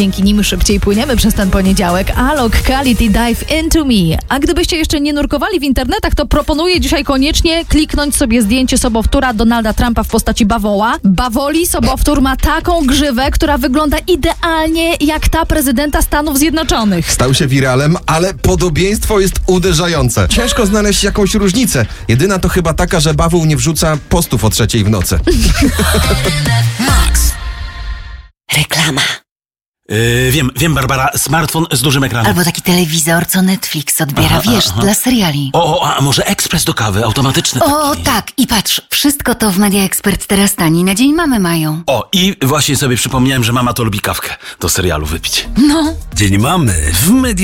dzięki nim szybciej płyniemy przez ten poniedziałek. Alok, Khalid i Dive Into Me. A gdybyście jeszcze nie nurkowali w internetach, to proponuję dzisiaj koniecznie kliknąć sobie zdjęcie sobowtóra Donalda Trumpa w postaci bawoła. Bawoli sobowtór ma taką grzywę, która wygląda idealnie jak ta prezydenta Stanów Zjednoczonych. Stał się wiralem, ale podobieństwo jest uderzające. Ciężko znaleźć jakąś różnicę. Jedyna to chyba taka, że bawoł nie wrzuca postów o 3:00 w nocy. Max. Reklama. Wiem, Barbara, smartfon z dużym ekranem. Albo taki telewizor, co Netflix odbiera, dla seriali. A może ekspres do kawy, automatyczny O, taki. tak. I patrz, wszystko to w Media Expert teraz tani na Dzień Mamy mają. I właśnie sobie przypomniałem, że mama to lubi kawkę do serialu wypić. No. Dzień Mamy w Media